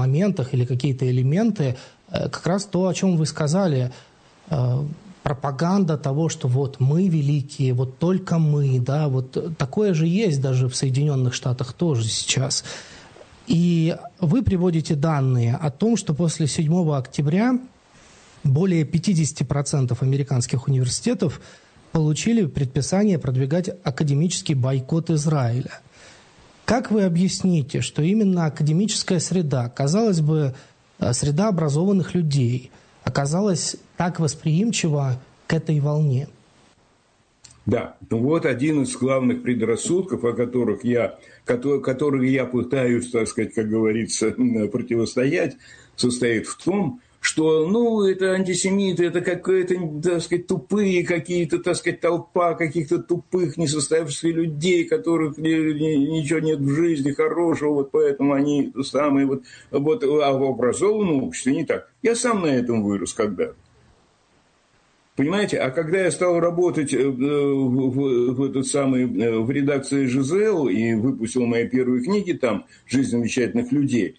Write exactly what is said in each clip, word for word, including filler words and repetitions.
моментах или какие-то элементы, как раз то, о чем вы сказали, пропаганда того, что вот мы великие, вот только мы, да, вот такое же есть даже в Соединенных Штатах тоже сейчас. И вы приводите данные о том, что после седьмого октября более пятьдесят процентов американских университетов получили предписание продвигать академический бойкот Израиля. Как вы объясните, что именно академическая среда, казалось бы, среда образованных людей, оказалась так восприимчива к этой волне? Да, ну вот один из главных предрассудков, о которых я, которые, которые я пытаюсь, так сказать, как говорится, противостоять, состоит в том, что, ну, это антисемиты, это какие-то, так сказать, тупые какие-то, так сказать, толпа каких-то тупых, несостоявшихся людей, которых ничего нет в жизни хорошего, вот поэтому они самые вот, вот, а в образованном обществе не так. Я сам на этом вырос когда-то. Понимаете, а когда я стал работать в, в, в, этот самый, в редакции ЖЗЛ и выпустил мои первые книги там «Жизнь замечательных людей»,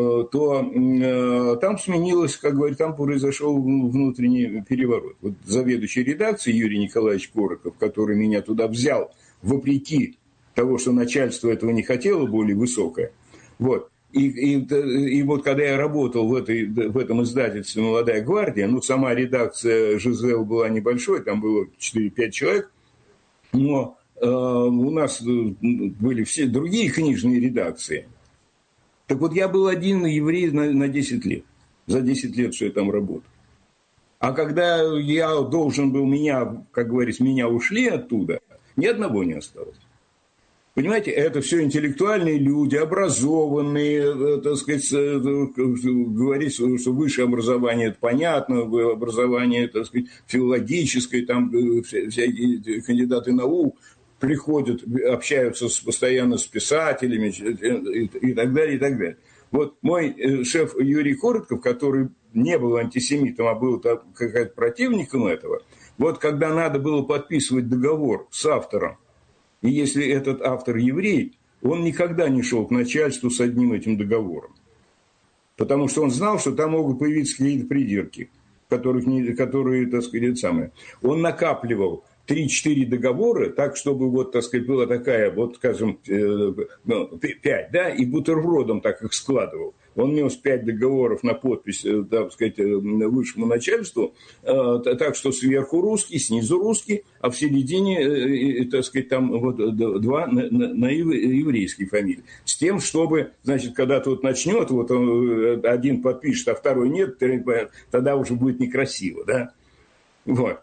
то там сменилось, как говорят, там произошел внутренний переворот. Вот заведующий редакцией Юрий Николаевич Короков, который меня туда взял, вопреки того, что начальство этого не хотело, более высокое, вот. И, и, и вот когда я работал в, этой, в этом издательстве «Молодая гвардия», ну, сама редакция ЖЗЛ была небольшой, там было четыре-пять человек, но э, у нас были все другие книжные редакции. Так вот, я был один еврей на, на десять лет, за десять лет, что я там работал. А когда я должен был, меня, как говорится, меня ушли оттуда, ни одного не осталось. Понимаете, это все интеллектуальные люди, образованные, так сказать, говорить, что высшее образование – это понятно, образование, так сказать, филологическое, там всякие кандидаты наук приходят, общаются постоянно с писателями и так далее, и так далее. Вот мой шеф Юрий Коротков, который не был антисемитом, а был как-то противником этого, вот когда надо было подписывать договор с автором, и если этот автор еврей, он никогда не шел к начальству с одним этим договором. Потому что он знал, что там могут появиться какие-то придирки, которых не, которые, так сказать, самое. Он накапливал три-четыре договора, так, чтобы, вот, так сказать, была такая, вот, скажем, пять, да, и бутербродом так их складывал. Он нес пять договоров на подпись, так сказать, высшему начальству, так что сверху русский, снизу русский, а в середине, так сказать, там вот два на, на, на еврейские фамилии. С тем, чтобы, значит, когда тот начнет, вот он один подпишет, а второй нет, тогда уже будет некрасиво, да, вот.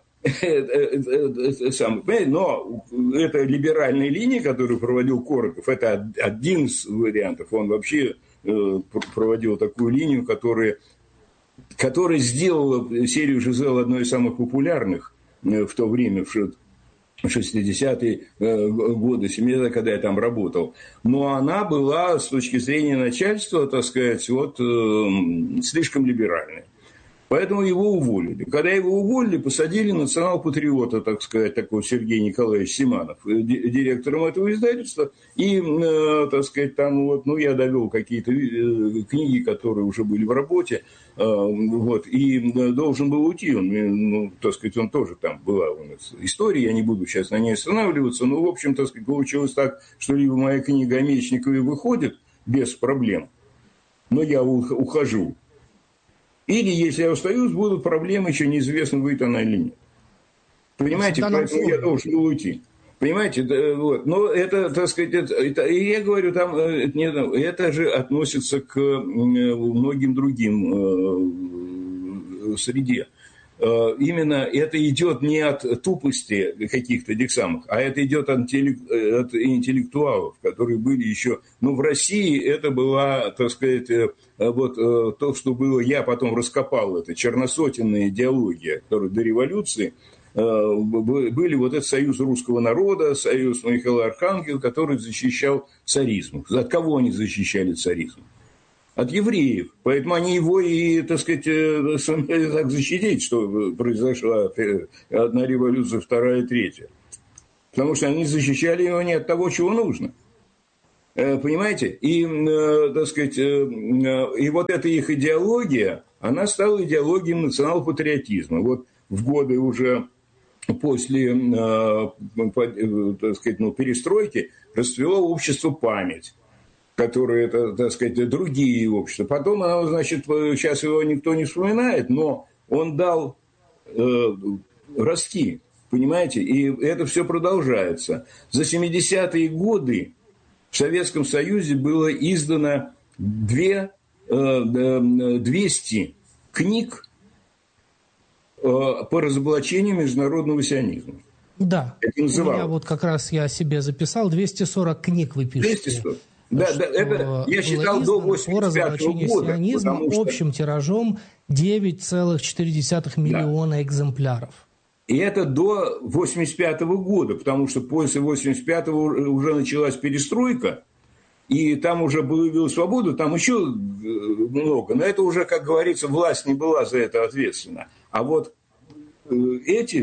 Но это либеральная линия, которую проводил Короков, это один из вариантов. Он вообще проводил такую линию, которая, которая сделала серию ЖЗЛ одной из самых популярных в то время, в шестидесятые годы, семидесятые, когда я там работал. Но она была с точки зрения начальства, так сказать, вот, слишком либеральной. Поэтому его уволили. Когда его уволили, посадили национал-патриота, так сказать, такого Сергея Николаевича Симанов, директором этого издательства. И, так сказать, там вот, ну, я довел какие-то книги, которые уже были в работе, вот, и должен был уйти. Он, ну, так сказать, он тоже там была у нас история, я не буду сейчас на ней останавливаться, но, в общем, так сказать, получилось так, что либо моя книга о Мечникове выходит без проблем, но я ухожу. Или, если я остаюсь, будут проблемы, еще неизвестно, выйдет она или нет. Понимаете, поэтому я должен был уйти. Понимаете, да, вот. Но это, так сказать, это, это, и я говорю, там, это, это же относится к многим другим э, среде. Э, именно это идет не от тупости каких-то этих самых, а это идет от, от интеллектуалов, которые были еще... Ну, в России это была, так сказать, вот то, что было, я потом раскопал, это черносотенная идеология, которая до революции были вот этот союз русского народа, союз Михаила Архангела, который защищал царизм. От кого они защищали царизм? От евреев. Поэтому они его и, так сказать, сумели так защитить, что произошла одна революция, вторая, третья. Потому что они защищали его не от того, чего нужно. Понимаете? И, так сказать, и вот эта их идеология, она стала идеологией национал-патриотизма. Вот в годы уже после, так сказать, ну, перестройки расцвело общество «Память», которое, это, так сказать, другие общества. Потом, оно, значит, сейчас его никто не вспоминает, но он дал э, расти, понимаете? И это все продолжается. За семидесятые годы в Советском Союзе было издано две, двести книг по разоблачению международного сионизма. Да, это у меня вот как раз я себе записал, двести сорок книг вы пишете. двести сорок. Да, да, это я считал до восемьдесят пятого года. Сионизма что... общим тиражом девять целых четыре десятых миллиона да. экземпляров. И это до восемьдесят пятого года, потому что после восемьдесят пятого уже началась перестройка, и там уже появилась свобода, там еще много. Но это уже, как говорится, власть не была за это ответственна. А вот эти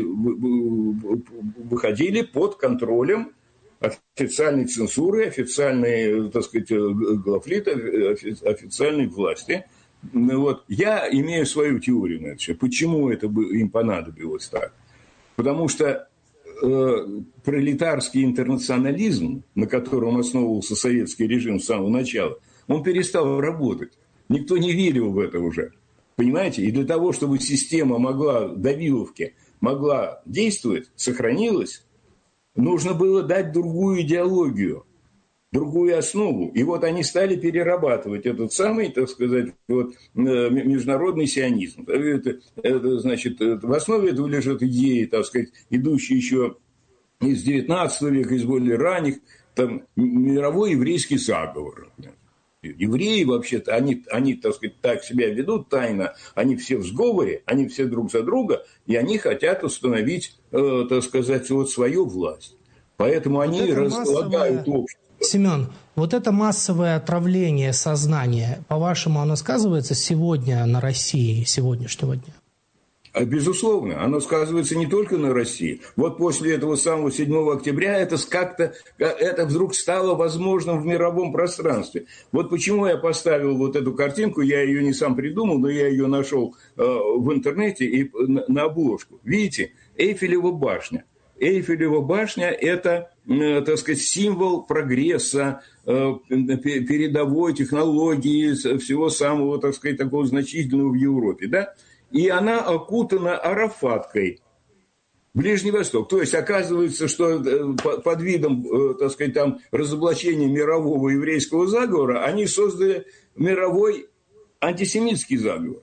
выходили под контролем официальной цензуры, официальной, так сказать, главлита, официальной власти. Вот. Я имею свою теорию на это. Почему это им понадобилось так? Потому что э, пролетарский интернационализм, на котором основывался советский режим с самого начала, он перестал работать. Никто не верил в это уже. Понимаете? И для того, чтобы система могла, Давиловки, могла действовать, сохранилась, нужно было дать другую идеологию, другую основу. И вот они стали перерабатывать этот самый, так сказать, вот, международный сионизм. Это, это, значит, в основе этого лежат идеи, так сказать, идущие еще из девятнадцатого века, из более ранних, там, мировой еврейский заговор. Евреи вообще-то, они, они, так сказать, так себя ведут тайно, они все в сговоре, они все друг за друга, и они хотят установить, э, так сказать, вот свою власть. Поэтому вот они располагают массовое... общество. Семен, вот это массовое отравление сознания, по-вашему, оно сказывается сегодня на России, сегодняшнего дня? Безусловно, оно сказывается не только на России. Вот после этого самого седьмого октября это как-то, это вдруг стало возможным в мировом пространстве. Вот почему я поставил вот эту картинку, я ее не сам придумал, но я ее нашел э, в интернете и на, на обложку. Видите, Эйфелева башня. Эйфелева башня – это, э, так сказать, символ прогресса, э, передовой технологии, всего самого, так сказать, такого значительного в Европе, да? И она окутана арафаткой. Ближний Восток. То есть, оказывается, что под видом, так сказать, там, разоблачения мирового еврейского заговора они создали мировой антисемитский заговор.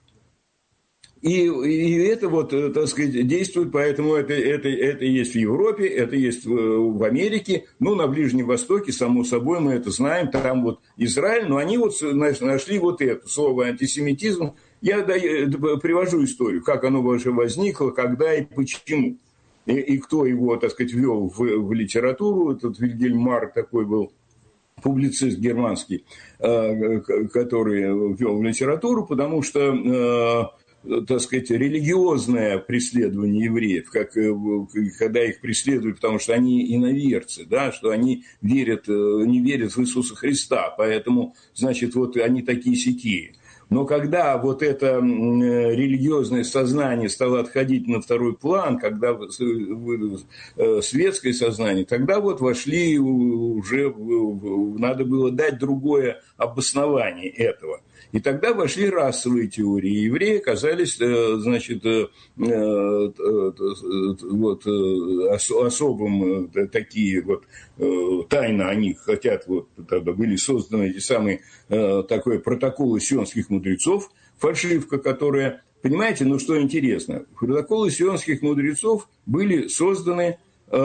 И, и это вот, так сказать, действует, поэтому это, это, это есть в Европе, это есть в Америке, ну, на Ближнем Востоке, само собой, мы это знаем, там вот Израиль, но они вот нашли вот это слово антисемитизм. Я привожу историю, как оно вообще возникло, когда и почему. И, и кто его, так сказать, ввел в, в литературу. Этот Вильгельм Марк такой был публицист германский, который ввел в литературу, потому что, так сказать, религиозное преследование евреев, как, когда их преследуют, потому что они иноверцы, да, что они верят, не верят в Иисуса Христа, поэтому, значит, вот они такие-сякие. Но когда вот это религиозное сознание стало отходить на второй план, когда светское сознание, тогда вот вошли уже, надо было дать другое обоснование этого. И тогда вошли расовые теории. Евреи оказались, значит, вот, особым, такие вот, тайно они хотят, вот, тогда были созданы эти самые, такой протоколы сионских мудрецов, фальшивка, которая, понимаете, ну что интересно, протоколы сионских мудрецов были созданы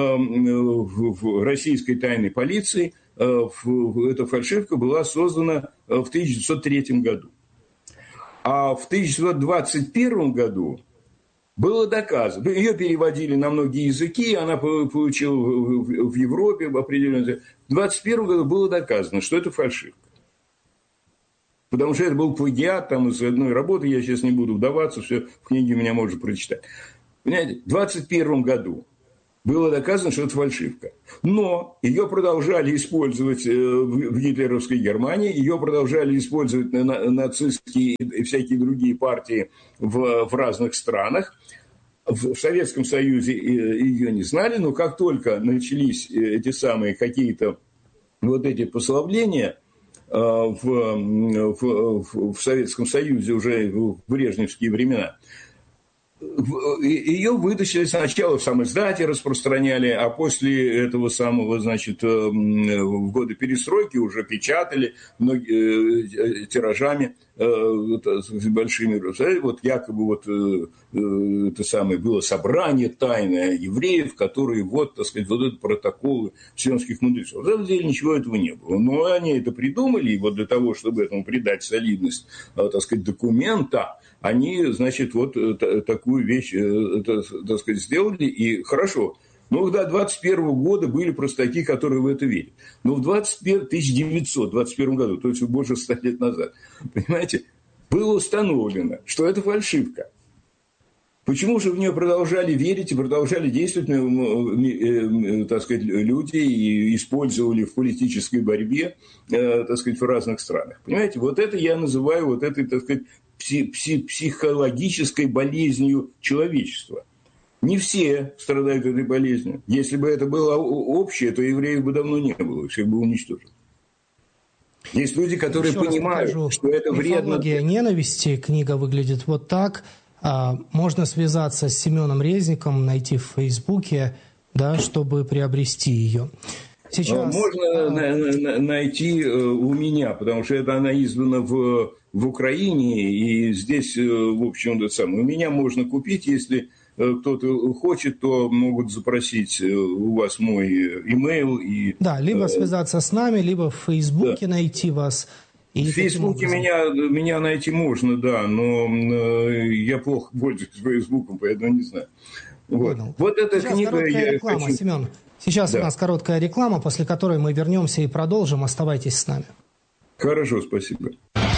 в российской тайной полиции. Эта фальшивка была создана в тысяча девятьсот третьем году. А в тысяча девятьсот двадцать первом году было доказано, ее переводили на многие языки, она получила в Европе в определенном... В тысяча девятьсот двадцать первом году было доказано, что это фальшивка. Потому что это был плагиат там, из одной работы, я сейчас не буду вдаваться, все в книге у меня можно прочитать. Понимаете, в двадцать первом году было доказано, что это фальшивка. Но ее продолжали использовать в гитлеровской Германии, ее продолжали использовать нацистские и всякие другие партии в, в разных странах. В Советском Союзе ее не знали, но как только начались эти самые какие-то вот эти послабления в, в, в Советском Союзе уже в брежневские времена, ее вытащили сначала в самоиздате, распространяли, а после этого самого, значит, в годы перестройки уже печатали многие, тиражами с большими. Вот якобы вот это самое было собрание тайное евреев, которые вот, так сказать, вот это протоколы сионских мудрецов. На самом деле ничего этого не было. Но они это придумали, и вот для того, чтобы этому придать солидность, так сказать, документа, они, значит, вот такую вещь, так сказать, сделали, и хорошо. Ну, до двадцать первого года были просто такие, которые в это верят. Но в тысяча девятьсот двадцать первом году, то есть больше ста лет назад, понимаете, было установлено, что это фальшивка. Почему же в нее продолжали верить и продолжали действовать, так сказать, люди и использовали в политической борьбе, так сказать, в разных странах? Понимаете, вот это я называю вот этой, так сказать, психологической болезнью человечества. Не все страдают этой болезнью. Если бы это было общее, то евреев бы давно не было, всех бы уничтожили. Есть люди, которые Еще понимают, покажу, что это вредно. «Мифология ненависти», книга выглядит вот так. Можно связаться с Семеном Резником, найти в Фейсбуке, да, чтобы приобрести ее. Сейчас... Можно а... найти у меня, потому что это она издана в, в Украине, и здесь, в общем, это самое. У меня можно купить, если кто-то хочет, то могут запросить у вас мой имейл. И, да, либо связаться с нами, либо в Фейсбуке да. найти вас. И в Фейсбуке меня, меня найти можно, да, но я плохо пользуюсь Фейсбуком, поэтому не знаю. Вот, вот эта Сейчас книга... короткая реклама, хочу... Семен. Сейчас да. у нас короткая реклама, после которой мы вернемся и продолжим. Оставайтесь с нами. Хорошо, спасибо.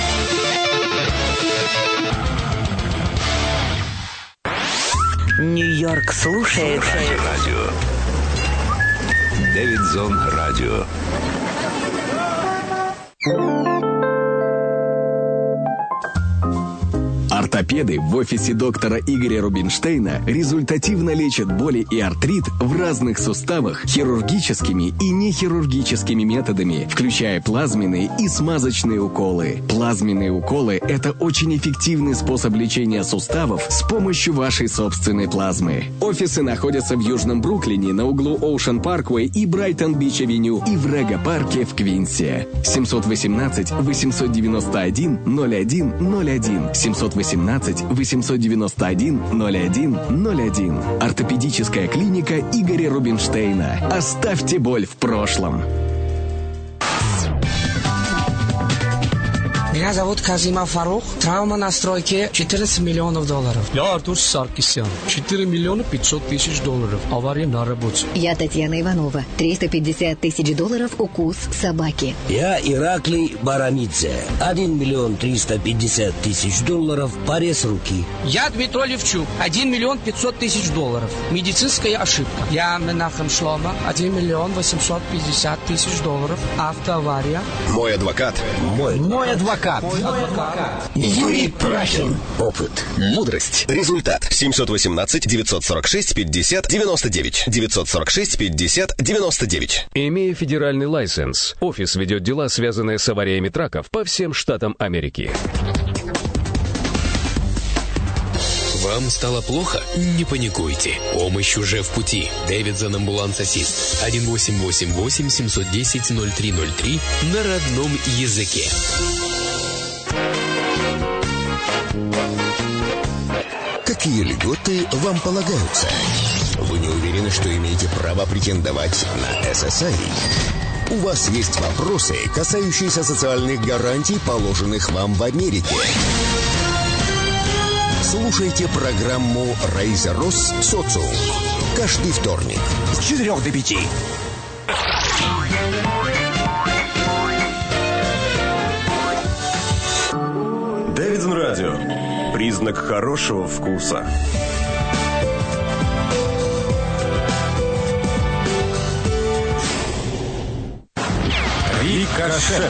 Нью-Йорк слушает радио. Дэвидсон радио. Ортопеды в офисе доктора Игоря Рубинштейна результативно лечат боли и артрит в разных суставах хирургическими и нехирургическими методами, включая плазменные и смазочные уколы. Плазменные уколы – это очень эффективный способ лечения суставов с помощью вашей собственной плазмы. Офисы находятся в Южном Бруклине на углу Оушен Парквей и Брайтон-Бич-авеню и в Рега-парке в Квинсе. семь один восемь восемь девять один ноль один ноль один семь один восемь восемь девять один ноль один ноль один. Ортопедическая клиника Игоря Рубинштейна. Оставьте боль в прошлом. Меня зовут Казима Фарух. Травма на стройке четырнадцать миллионов долларов. Я Артур Саркисян. четыре миллиона пятьсот тысяч долларов. Авария на работе. Я Татьяна Иванова. триста пятьдесят тысяч долларов укус собаки. Я Ираклий Барамидзе. один миллион триста пятьдесят тысяч долларов. Порез руки. Я Дмитрий Левчук. один миллион пятьсот тысяч долларов. Медицинская ошибка. Я Менахем Шлома. один миллион восемьсот пятьдесят тысяч долларов. Автоавария. Мой адвокат. Мой, Мой адвокат. Юрий Прахин. Опыт. Мудрость. Результат. семь один восемь девять сорок шесть пятьдесят девяносто девять. девять сорок шесть пятьдесят девяносто девять. Имея федеральный лайсенс, офис ведет дела, связанные с авариями траков по всем штатам Америки. Вам стало плохо? Не паникуйте. Помощь уже в пути. Дэвидсон Амбуланс Ассист. один восемь восемь восемь семь один ноль ноль три ноль три на родном языке. Какие льготы вам полагаются? Вы не уверены, что имеете право претендовать на эс эс ай? У вас есть вопросы, касающиеся социальных гарантий, положенных вам в Америке? Слушайте программу «Рейзер Рос. Социум» каждый вторник с четырёх до пяти. Дэвидсон радио. Признак хорошего вкуса. Рикошет.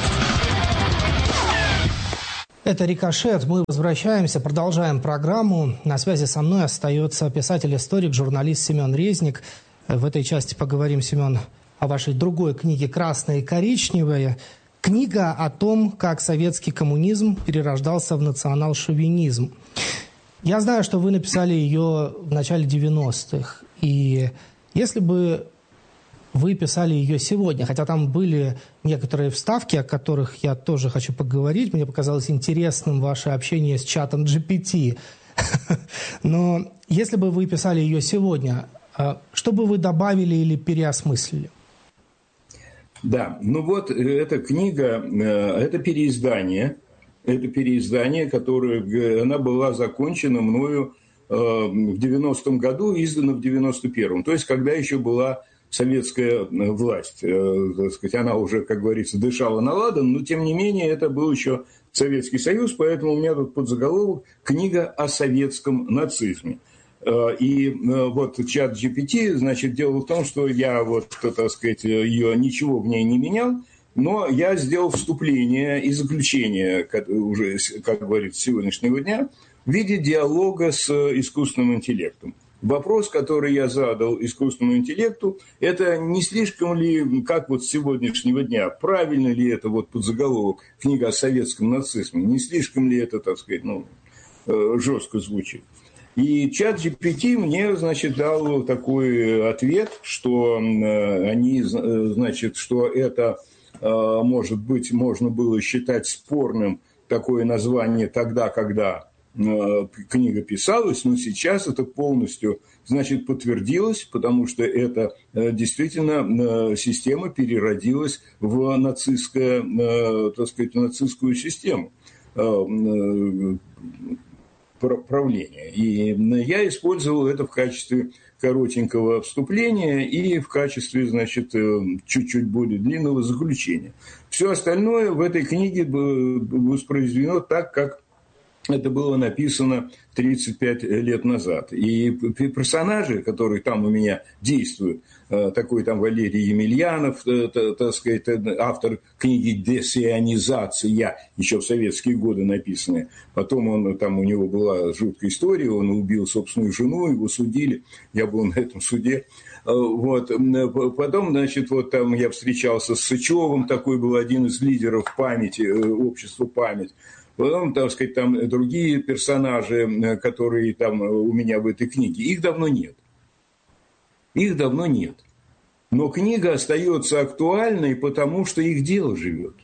Это «Рикошет». Мы возвращаемся, продолжаем программу. На связи со мной остается писатель-историк, журналист Семен Резник. В этой части поговорим, Семен, о вашей другой книге «Красное и коричневое». Книга о том, как советский коммунизм перерождался в национал-шовинизм. Я знаю, что вы написали ее в начале девяностых. И если бы вы писали ее сегодня, хотя там были некоторые вставки, о которых я тоже хочу поговорить. Мне показалось интересным ваше общение с чатом джи пи ти. Но если бы вы писали ее сегодня, что бы вы добавили или переосмыслили? Да, ну вот эта книга, это переиздание, это переиздание, которое, она была закончена мною в девяностом году, издана в девяносто первом, то есть когда еще была советская власть, так сказать, она уже, как говорится, дышала на ладан, но тем не менее это был еще Советский Союз, поэтому у меня тут подзаголовок «Книга о советском нацизме». И вот чат джи пи ти, значит, дело в том, что я вот, так сказать, ее ничего в ней не менял, но я сделал вступление и заключение, уже, как говорится, сегодняшнего дня, в виде диалога с искусственным интеллектом. Вопрос, который я задал искусственному интеллекту, это не слишком ли, как вот с сегодняшнего дня, правильно ли это вот подзаголовок «Книга о советском нацизме», не слишком ли это, так сказать, ну, жестко звучит. И чат джи пи ти мне, значит, дал такой ответ, что они, значит, что это, может быть, можно было считать спорным такое название тогда, когда книга писалась, но сейчас это полностью, значит, подтвердилось, потому что это действительно система переродилась в нацистское, так сказать, нацистскую систему правления. И я использовал это в качестве коротенького вступления и в качестве, значит, чуть-чуть более длинного заключения. Все остальное в этой книге воспроизведено так, как это было написано тридцать пять лет назад. И персонажи, которые там у меня действуют, такой там Валерий Емельянов, так сказать, автор книги «Десионизация», еще в советские годы написанная. Потом он, там у него была жуткая история, он убил собственную жену, его судили, я был на этом суде. Вот. Потом, значит, вот там я встречался с Сычевым, такой был один из лидеров памяти, общества «Память». Потом, так сказать, там другие персонажи, которые там у меня в этой книге, их давно нет. Их давно нет. Но книга остается актуальной, потому что их дело живет.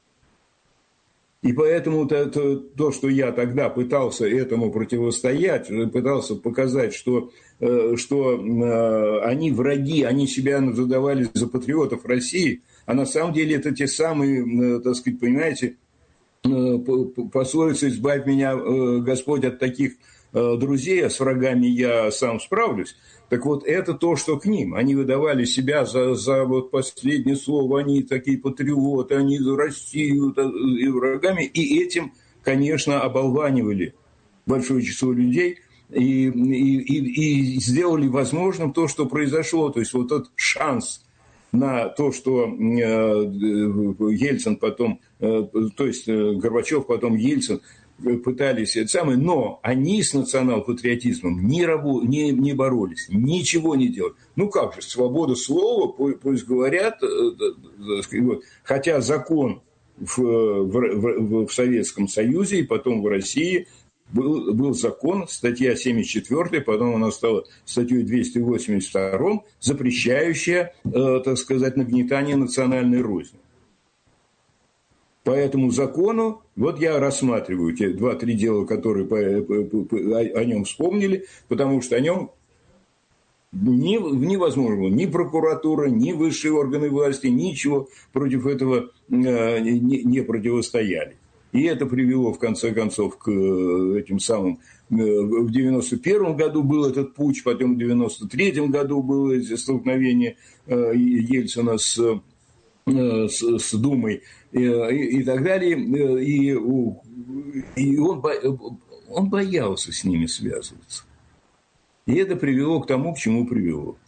И поэтому то, то, то, что я тогда пытался этому противостоять, пытался показать, что, что они враги, они себя задавали за патриотов России, а на самом деле это те самые, так сказать, понимаете, пословица «Избавь меня, Господь, от таких друзей, а с врагами я сам справлюсь». Так вот, это то, что к ним. Они выдавали себя за, за вот последнее слово, они такие патриоты, они за Россию и врагами, и этим, конечно, оболванивали большое число людей и, и, и, и сделали возможным то, что произошло. То есть вот тот шанс на то, что Ельцин потом, то есть Горбачев, потом Ельцин пытались это самое, но они с национал-патриотизмом не, рабо, не, не боролись, ничего не делали. Ну как же, свобода слова, пусть говорят, хотя закон в, в, в Советском Союзе и потом в России Был, был закон, статья семьдесят четвёртая, потом она стала статьей двести восемьдесят второй, запрещающая, э, так сказать, нагнетание национальной розни. По этому закону, вот я рассматриваю те два-три дела, которые по, по, по, о, о нем вспомнили, потому что о нем не, невозможно было ни прокуратура, ни высшие органы власти, ничего против этого э, не, не противостояли. И это привело, в конце концов, к этим самым... В девяносто первом году был этот путч, потом в девяносто третьем году было столкновение Ельцина с, с, с Думой и, и так далее. И, и он, он боялся с ними связываться. И это привело к тому, к чему привело.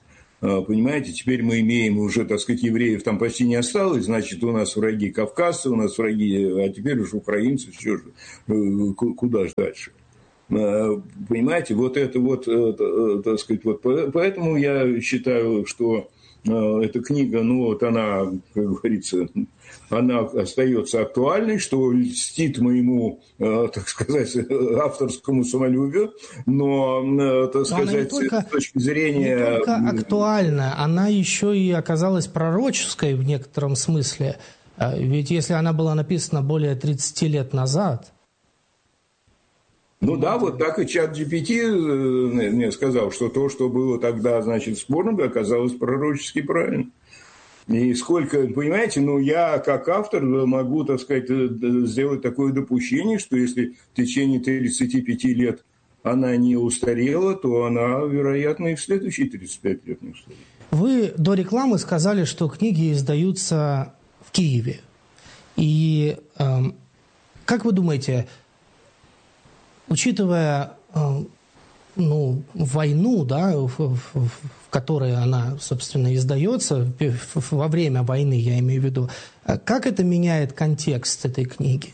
Понимаете, теперь мы имеем уже, так сказать, евреев там почти не осталось, значит, у нас враги кавказцы, у нас враги, а теперь уже украинцы, что же, куда же дальше? Понимаете, вот это вот, так сказать, вот, поэтому я считаю, что эта книга, ну вот она, как говорится, она остается актуальной, что льстит моему, так сказать, авторскому самолюбию, но, так сказать, только, с точки зрения... Не только актуальна, она еще и оказалась пророческой в некотором смысле. Ведь если она была написана более тридцати лет назад... Ну да, вот так и чат джи пи ти мне сказал, что то, что было тогда, значит, спорным, оказалось пророчески правильно. И сколько, понимаете, ну я как автор могу, так сказать, сделать такое допущение, что если в течение тридцати пяти лет она не устарела, то она, вероятно, и в следующие тридцать пять лет не устарела. Вы до рекламы сказали, что книги издаются в Киеве. И э, как вы думаете... Учитывая ну, войну, да, в, в, в которой она, собственно, издается, во время войны, я имею в виду, как это меняет контекст этой книги?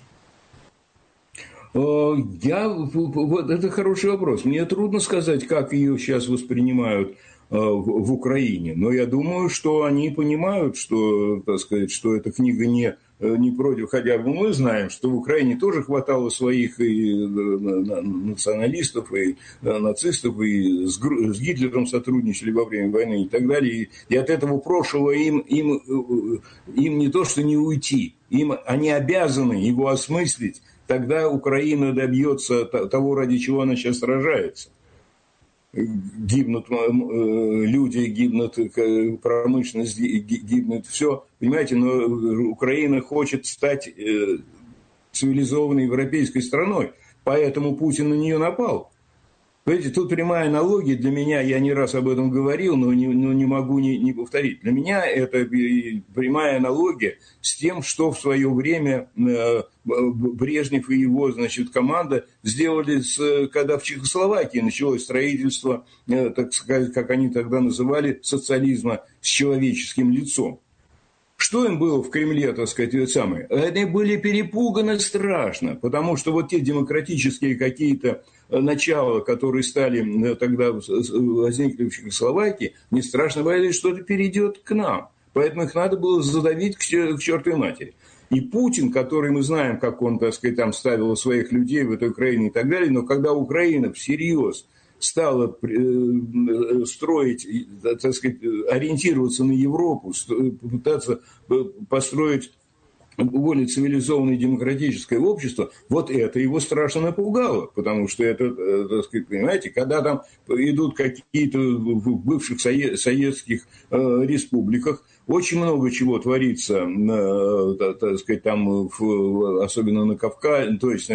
Я, вот это хороший вопрос. Мне трудно сказать, как ее сейчас воспринимают в, в Украине. Но я думаю, что они понимают, что, так сказать, что эта книга не... не против, хотя бы мы знаем, что в Украине тоже хватало своих и националистов, и нацистов, и с Гитлером сотрудничали во время войны и так далее. И от этого прошлого им, им, им не то, что не уйти, им, они обязаны его осмыслить, тогда Украина добьется того, ради чего она сейчас сражается. Гибнут люди, гибнут промышленность, гибнут все. Понимаете, но Украина хочет стать цивилизованной европейской страной, поэтому Путин на нее напал. Понимаете, тут прямая аналогия для меня, я не раз об этом говорил, но не, но не могу не, не повторить. Для меня это прямая аналогия с тем, что в свое время Брежнев и его, значит, команда сделали, с, когда в Чехословакии началось строительство, так сказать, как они тогда называли, социализма с человеческим лицом. Что им было в Кремле, так сказать, это самое? Они были перепуганы страшно, потому что вот те демократические какие-то начала, которые стали тогда возникли в Чехословакии, не страшно боялись, что это перейдет к нам. Поэтому их надо было задавить к чертовой матери. И Путин, который мы знаем, как он, так сказать, там ставил своих людей в этой Украине и так далее, но когда Украина всерьез стала строить, так сказать, ориентироваться на Европу, пытаться построить более цивилизованное демократическое общество, вот это его страшно напугало, потому что это, так сказать, понимаете, когда там идут какие-то в бывших советских республиках, очень много чего творится, так сказать, там, в, особенно на Кавказе, то есть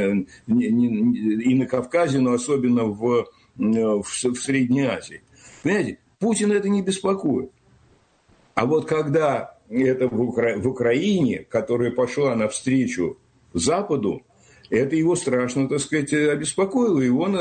и на Кавказе, но особенно в, в, в Средней Азии. Понимаете, Путин это не беспокоит. А вот когда это в, Укра... в Украине, которая пошла навстречу Западу, это его страшно, так сказать, обеспокоило. И он,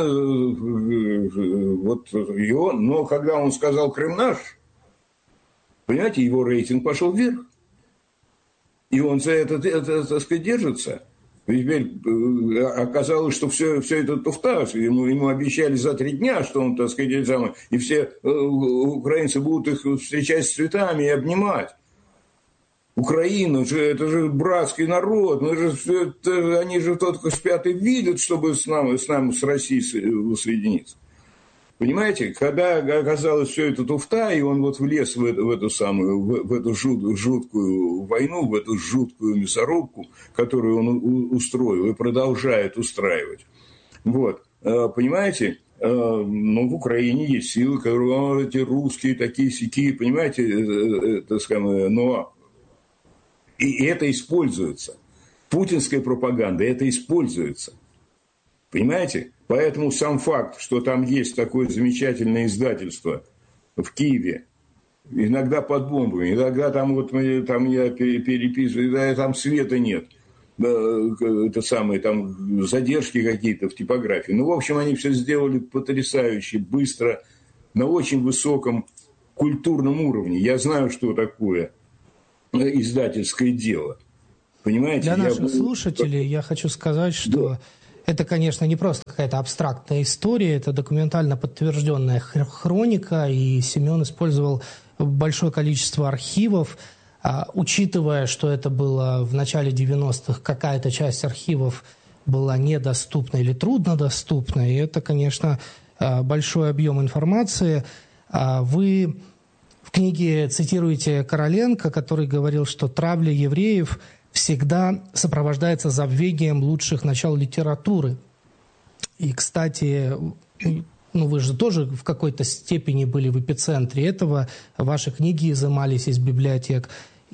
вот, его... Но когда он сказал «Крым наш», понимаете, его рейтинг пошел вверх. И он за это, это так сказать, держится. И теперь оказалось, что все, все это туфта. Ему, ему обещали за три дня, что он, так сказать, самое, и все украинцы будут их встречать с цветами и обнимать. Украина, это же братский народ, мы же, это, они же только спят и видят, чтобы с нами, с нами, с Россией соединиться. Понимаете, когда оказалось все это туфта, и он вот влез в эту, в эту самую, в, в эту жут, жуткую войну, в эту жуткую мясорубку, которую он у, устроил и продолжает устраивать. Вот, понимаете, ну, в Украине есть силы, которые, эти русские такие-сякие, понимаете, так сказать, но и это используется. Путинская пропаганда, это используется. Понимаете? Поэтому сам факт, что там есть такое замечательное издательство в Киеве, иногда под бомбами, иногда там вот там я переписываю, иногда там света нет, это самое, там задержки какие-то в типографии. Ну, в общем, они все сделали потрясающе, быстро, на очень высоком культурном уровне. Я знаю, что такое издательское дело. Понимаете? Для наших я... слушателей я хочу сказать, что да. это, конечно, не просто какая-то абстрактная история, это документально подтвержденная хроника, и Семен использовал большое количество архивов, а, учитывая, что это было в начале девяностых, какая-то часть архивов была недоступна или труднодоступна, и это, конечно, большой объем информации. Вы в книге цитируете Короленко, который говорил, что травля евреев всегда сопровождается забвением лучших начал литературы. И, кстати, ну вы же тоже в какой-то степени были в эпицентре этого, ваши книги изымались из библиотек.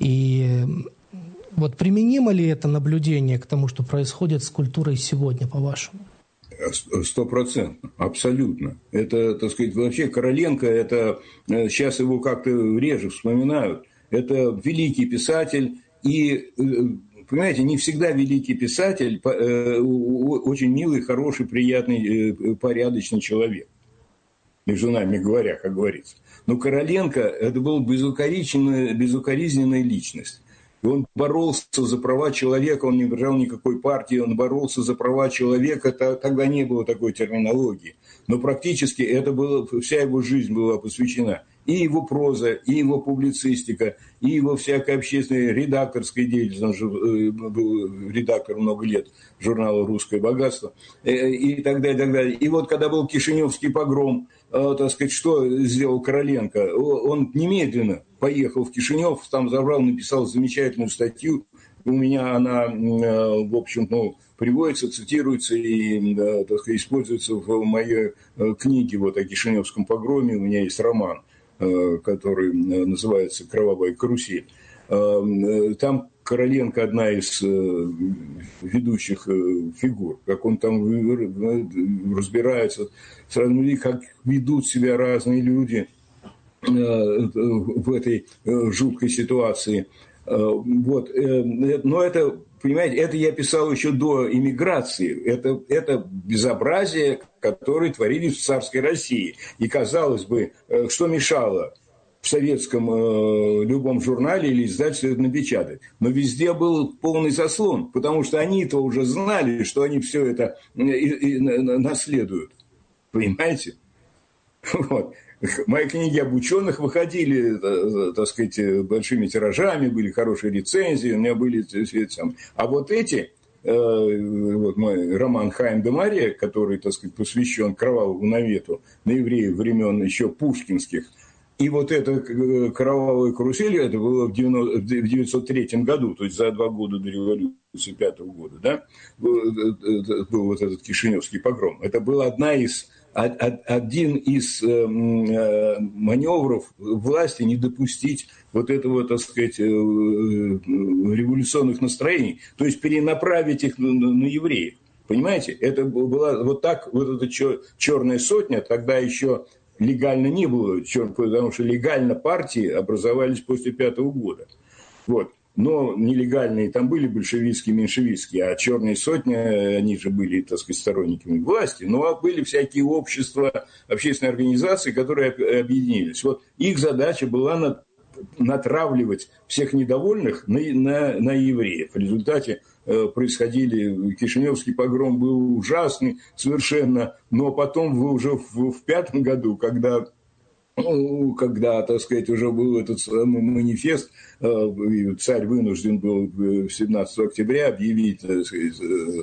И вот применимо ли это наблюдение к тому, что происходит с культурой сегодня, по-вашему? Сто процентов, абсолютно. Это, так сказать, вообще Короленко, это сейчас его как-то реже вспоминают. Это великий писатель, и, понимаете, не всегда великий писатель, очень милый, хороший, приятный, порядочный человек, между нами говоря, как говорится. Но Короленко, это была безукоризненная, безукоризненная личность. И он боролся за права человека, он не держал никакой партии, он боролся за права человека, тогда не было такой терминологии. Но практически это было, вся его жизнь была посвящена. И его проза, и его публицистика, и его всякая общественная редакторская деятельность. Он же был редактор много лет журнала «Русское богатство», и так далее, и так далее. И вот когда был Кишиневский погром, так сказать, что сделал Короленко? Он немедленно поехал в Кишинев, там забрал, написал замечательную статью. У меня она, в общем, ну, приводится, цитируется и, так сказать, используется в моей книге вот о Кишиневском погроме. У меня есть роман, который называется «Кровавая карусель». Там Короленко одна из ведущих фигур, как он там разбирается, как ведут себя разные люди в этой жуткой ситуации. Вот. Но это, понимаете, это я писал еще до эмиграции. Это, это безобразие, которое творились в царской России. И, казалось бы, что мешало в советском э, любом журнале или издательстве это напечатать. Но везде был полный заслон, потому что они-то уже знали, что они все это и, и, и наследуют. Понимаете? Вот. Мои книги об ученых выходили, так сказать, большими тиражами, были хорошие рецензии, у меня были... А вот эти, вот мой роман «Хайм де Мария», который, так сказать, посвящен кровавому навету на евреев времен еще пушкинских, и вот эта «Кровавая карусель», это было в девятьсот третьем году, то есть за два года до революции пятого года, да, был вот этот Кишиневский погром. Это была одна из... один из маневров власти не допустить вот этого, так сказать, революционных настроений, то есть перенаправить их на евреев. Понимаете? Это была вот так, вот эта черная сотня, тогда еще легально не было, потому что легально партии образовались после пятого года. Вот. Но нелегальные там были большевистские, меньшевистские, а черные сотни, они же были, так сказать, сторонниками власти, но были всякие общества, общественные организации, которые объединились. Вот их задача была натравливать всех недовольных на, на, на евреев. В результате э, происходили, Кишиневский погром был ужасный совершенно, но потом вы уже в, в пятом году, когда... Ну, когда, так сказать, уже был этот самый манифест, царь вынужден был семнадцатого октября объявить, так сказать,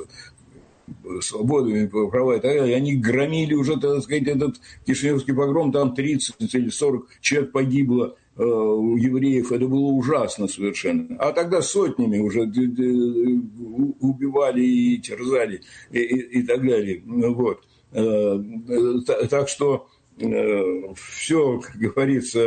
свободу, права и так далее, и они громили уже, так сказать, этот Кишиневский погром, там тридцать или сорок человек погибло у евреев, это было ужасно совершенно. А тогда сотнями уже убивали и терзали и, и, и так далее. Вот. Так что все, как говорится,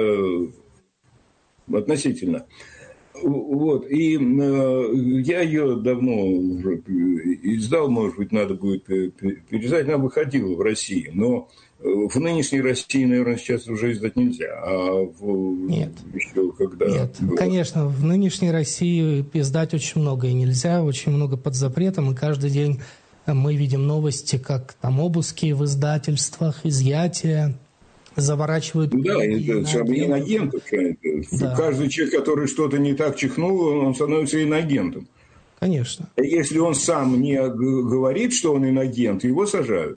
относительно. Вот. И я ее давно уже издал, может быть, надо будет переиздать, она выходила в России, но в нынешней России, наверное, сейчас уже издать нельзя. А в... Нет. Еще когда... Нет, конечно, в нынешней России издать очень многое нельзя, очень много под запретом, и каждый день мы видим новости, как там обыски в издательствах, изъятия, заворачивают... Да, это иноагентов. Да. Каждый человек, который что-то не так чихнул, он становится иноагентом. Конечно. Если он сам не говорит, что он иноагент, его сажают.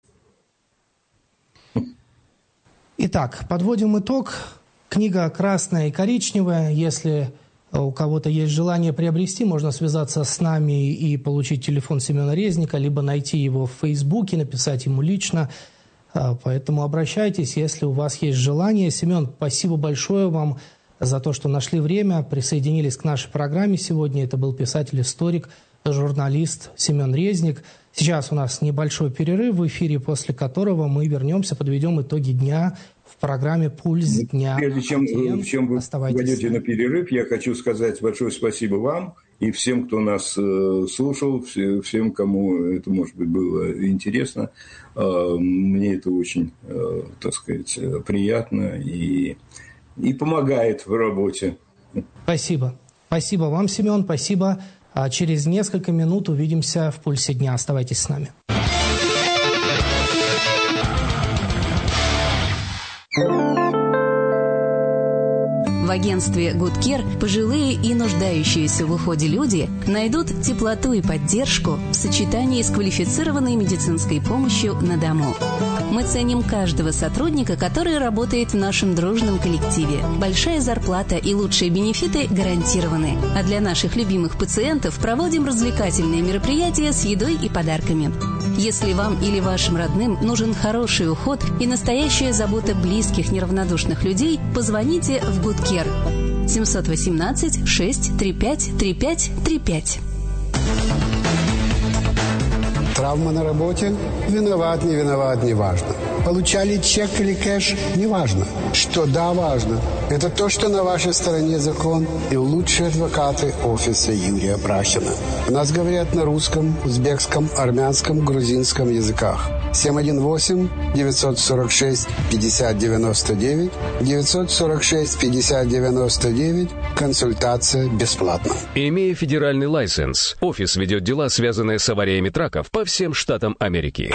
Итак, подводим итог. Книга «Красная и коричневая». Если у кого-то есть желание приобрести, можно связаться с нами и получить телефон Семена Резника, либо найти его в Фейсбуке, написать ему лично. Поэтому обращайтесь, если у вас есть желание. Семен, спасибо большое вам за то, что нашли время, присоединились к нашей программе сегодня. Это был писатель-историк, журналист Семен Резник. Сейчас у нас небольшой перерыв в эфире, после которого мы вернемся, подведем итоги дня в программе «Пульс дня». Прежде чем, чем вы пойдете на перерыв, я хочу сказать большое спасибо вам и всем, кто нас э, слушал, все, всем, кому это, может быть, было интересно. Э, мне это очень, э, так сказать, приятно и, и помогает в работе. Спасибо. Спасибо вам, Семен, спасибо. А через несколько минут увидимся в «Пульсе дня». Оставайтесь с нами. В агентстве Good Care пожилые и нуждающиеся в уходе люди найдут теплоту и поддержку в сочетании с квалифицированной медицинской помощью на дому. Мы ценим каждого сотрудника, который работает в нашем дружном коллективе. Большая зарплата и лучшие бенефиты гарантированы. А для наших любимых пациентов проводим развлекательные мероприятия с едой и подарками. Если вам или вашим родным нужен хороший уход и настоящая забота близких неравнодушных людей, позвоните в Good Care семь один восемь шесть три пять три пять три пять. Травма на работе? Виноват, не виноват, не важно. Получали чек или кэш? Не важно. Что да, важно. Это то, что на вашей стороне закон и лучшие адвокаты офиса Юрия Брахина. У нас говорят на русском, узбекском, армянском, грузинском языках. семь один восемь девятьсот сорок шесть пятьдесят девяносто девять девятьсот сорок шесть пятьдесят девяносто девять. Консультация бесплатна. Имея федеральный лайсенс, офис ведет дела, связанные с авариями траков по всем штатам Америки.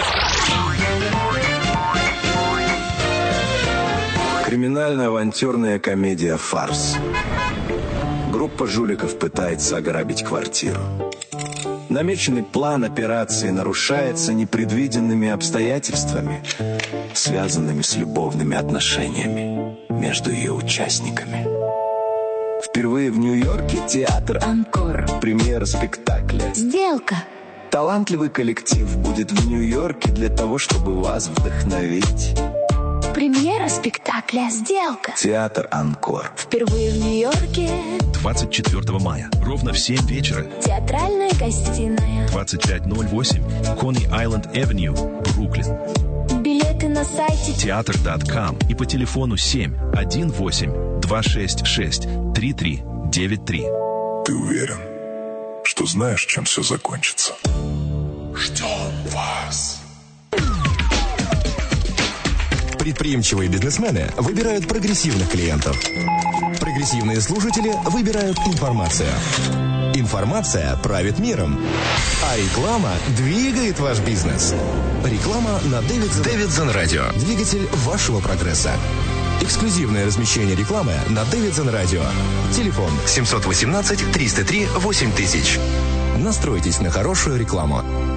Криминально-авантюрная комедия «Фарс». Группа жуликов пытается ограбить квартиру. Намеченный план операции нарушается непредвиденными обстоятельствами, связанными с любовными отношениями между ее участниками. Впервые в Нью-Йорке театр «Анкор». Премьера спектакля «Сделка». Талантливый коллектив будет в Нью-Йорке для того, чтобы вас вдохновить. Премьера спектакля «Сделка». Театр «Анкор». Впервые в Нью-Йорке. двадцать четвёртого мая. Ровно в семь вечера. Театральная гостиная. двадцать пять ноль восемь. Coney Island Avenue, Бруклин. Билеты на сайте театр точка ком и по телефону семь один восемь два шесть шесть три три девять три. Ты уверен, что знаешь, чем все закончится? Ждем вас. Предприимчивые бизнесмены выбирают прогрессивных клиентов. Прогрессивные слушатели выбирают информацию. Информация правит миром. А реклама двигает ваш бизнес. Реклама на Davidson, Davidson Radio. Двигатель вашего прогресса. Эксклюзивное размещение рекламы на Davidson Radio. Телефон семь один восемь триста три восемь тысяч. Настройтесь на хорошую рекламу.